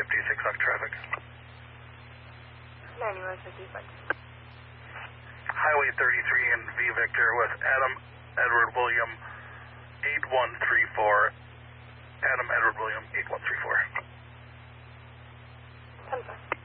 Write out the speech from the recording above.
5156 on traffic. 9156. Highway 33 and V Victor with Adam Edward William 8134. Adam Edward William 8134. 10-4.